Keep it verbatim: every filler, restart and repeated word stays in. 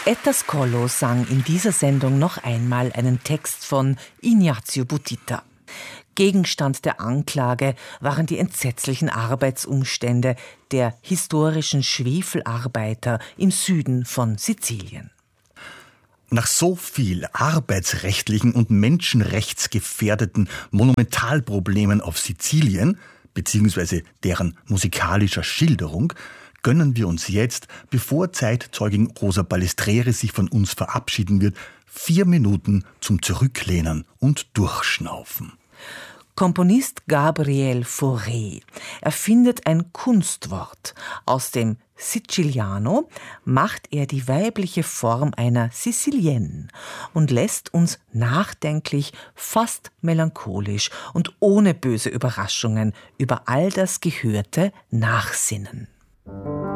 Etta Scolo sang in dieser Sendung noch einmal einen Text von Ignazio Butita. Gegenstand der Anklage waren die entsetzlichen Arbeitsumstände der historischen Schwefelarbeiter im Süden von Sizilien. Nach so viel arbeitsrechtlichen und menschenrechtsgefährdeten Monumentalproblemen auf Sizilien, beziehungsweise deren musikalischer Schilderung, gönnen wir uns jetzt, bevor Zeitzeugin Rosa Balestreri sich von uns verabschieden wird, vier Minuten zum Zurücklehnen und Durchschnaufen. Komponist Gabriel Fauré erfindet ein Kunstwort. Aus dem Siciliano macht er die weibliche Form einer Sicilienne und lässt uns nachdenklich, fast melancholisch und ohne böse Überraschungen über all das Gehörte nachsinnen.